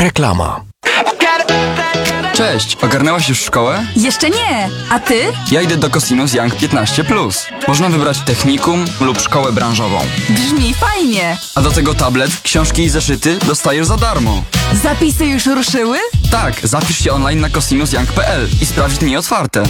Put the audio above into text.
Reklama. Cześć, ogarnęłaś już szkołę? Jeszcze nie, a ty? Ja idę do Cosinus Young 15+. Można wybrać technikum lub szkołę branżową. Brzmi fajnie. A do tego tablet, książki i zeszyty dostajesz za darmo. Zapisy już ruszyły? Tak, zapisz się online na cosinusyoung.pl i sprawdź dni otwarte.